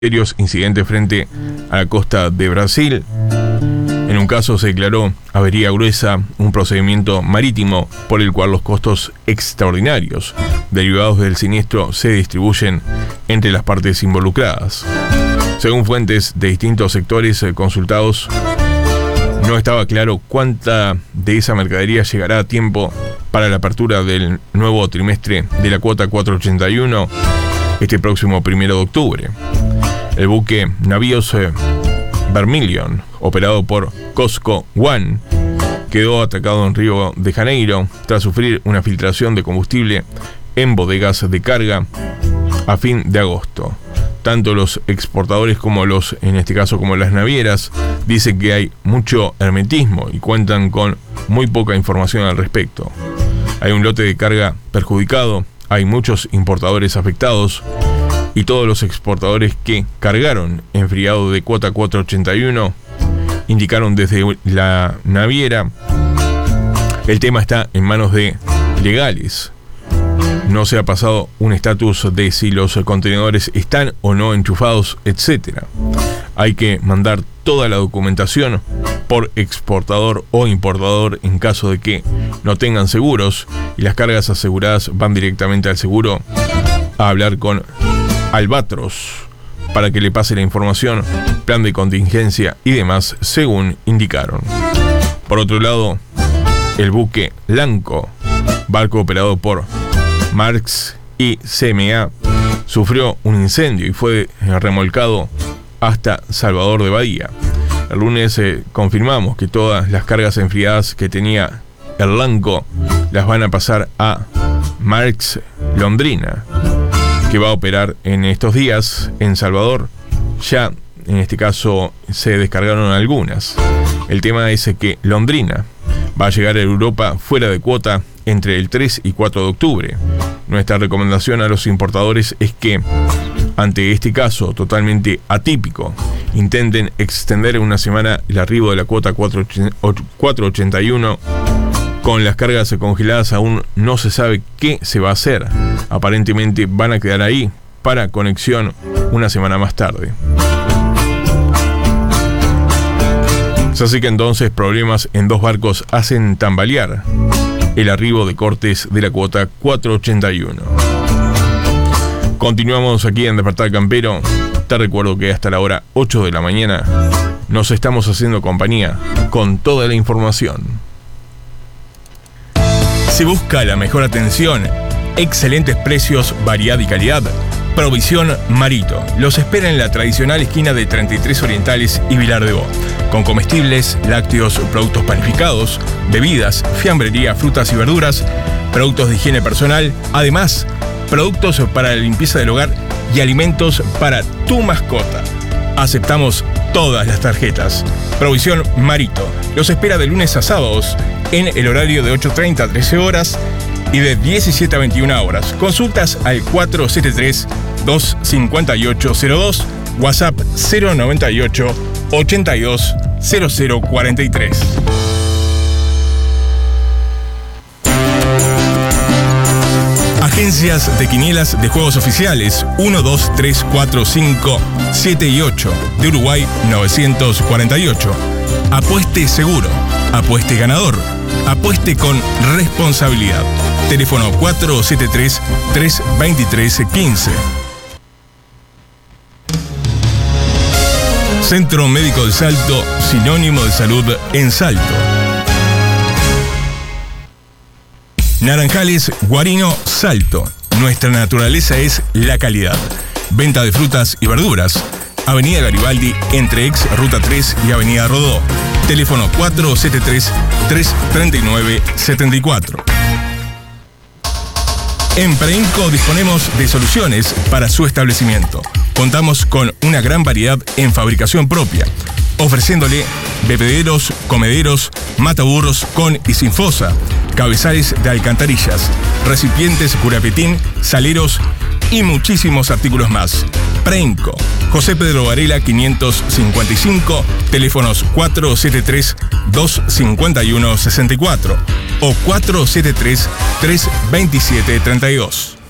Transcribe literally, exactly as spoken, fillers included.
serios incidentes frente a la costa de Brasil. En un caso se declaró avería gruesa, un procedimiento marítimo por el cual los costos extraordinarios derivados del siniestro se distribuyen entre las partes involucradas. Según fuentes de distintos sectores consultados, no estaba claro cuánta de esa mercadería llegará a tiempo para la apertura del nuevo trimestre de la cuota cuatrocientos ochenta y uno este próximo primero de octubre. El buque Navios eh, Vermilion, operado por COSCO One, quedó atracado en Río de Janeiro tras sufrir una filtración de combustible en bodegas de carga a fin de agosto. Tanto los exportadores como los, en este caso como las navieras, dicen que hay mucho hermetismo y cuentan con muy poca información al respecto. Hay un lote de carga perjudicado, hay muchos importadores afectados y todos los exportadores que cargaron enfriado de cuota cuatrocientos ochenta y uno indicaron desde la naviera: el tema está en manos de legales. No se ha pasado un estatus de si los contenedores están o no enchufados, etcétera. Hay que mandar toda la documentación por exportador o importador en caso de que no tengan seguros, y las cargas aseguradas van directamente al seguro a hablar con Albatros para que le pase la información, plan de contingencia y demás, según indicaron. Por otro lado, el buque Lanco, barco operado por Marx y C M A, sufrió un incendio y fue remolcado hasta Salvador de Bahía. El lunes eh, confirmamos que todas las cargas enfriadas que tenía el Lanco las van a pasar a Marx Londrina, que va a operar en estos días en Salvador. Ya en este caso se descargaron algunas. El tema es que Londrina va a llegar a Europa fuera de cuota entre el tres y cuatro de octubre. Nuestra recomendación a los importadores es que, ante este caso totalmente atípico, intenten extender una semana el arribo de la cuota cuatrocientos ochenta y uno. Con las cargas congeladas aún no se sabe qué se va a hacer. Aparentemente van a quedar ahí para conexión una semana más tarde. Así que entonces problemas en dos barcos hacen tambalear el arribo de cortes de la cuota cuatrocientos ochenta y uno. Continuamos aquí en Despertar Campero. Te recuerdo que hasta la hora ocho de la mañana nos estamos haciendo compañía con toda la información. Si busca la mejor atención, excelentes precios, variedad y calidad, Provisión Marito los espera en la tradicional esquina de treinta y tres Orientales y Vilar de Bo, con comestibles, lácteos, productos panificados, bebidas, fiambrería, frutas y verduras, productos de higiene personal, además, productos para la limpieza del hogar y alimentos para tu mascota. Aceptamos todas las tarjetas. Provisión Marito los espera de lunes a sábados en el horario de ocho treinta a trece horas y de diecisiete a veintiuna horas. Consultas al cuatro siete tres, dos cinco ocho cero dos, WhatsApp cero noventa y ocho, ochenta y dos, cero cero cuarenta y tres. Agencias de quinielas de juegos oficiales uno, dos, tres, cuatro, cinco, siete y ocho de Uruguay novecientos cuarenta y ocho. Apueste seguro, apueste ganador, apueste con responsabilidad. Teléfono cuatro siete tres, tres dos tres, uno cinco. Centro Médico de Salto, sinónimo de salud en Salto. Naranjales Guarino Salto. Nuestra naturaleza es la calidad. Venta de frutas y verduras. Avenida Garibaldi, entre ex Ruta tres y Avenida Rodó. Teléfono cuatro siete tres, tres tres nueve, siete cuatro. En Preinco disponemos de soluciones para su establecimiento. Contamos con una gran variedad en fabricación propia, ofreciéndole bebederos, comederos, mataburros con y sin fosa, cabezales de alcantarillas, recipientes curapetín, saleros y muchísimos artículos más. Preinco, José Pedro Varela quinientos cincuenta y cinco, teléfonos cuatro siete tres, dos cinco uno, seis cuatro o cuatro siete tres, tres dos siete, tres dos.